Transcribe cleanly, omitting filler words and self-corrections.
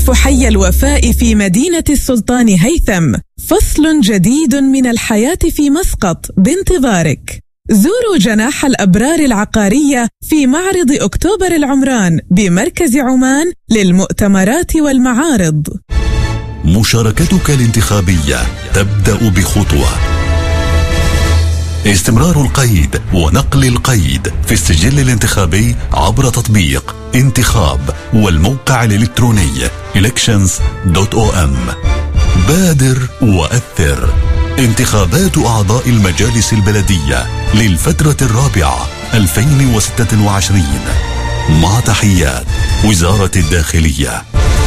يستضيف حي الوفاء في مدينة السلطان هيثم فصل جديد من الحياة في مسقط بانتظارك. زوروا جناح الأبرار العقارية في معرض أكتوبر العمران بمركز عمان للمؤتمرات والمعارض. مشاركتك الانتخابية تبدأ بخطوة. استمرار القيد ونقل القيد في السجل الانتخابي عبر تطبيق انتخاب والموقع الإلكتروني elections.om. بادر وأثر. انتخابات أعضاء المجالس البلدية للفترة الرابعة 2026 مع تحيات وزارة الداخلية.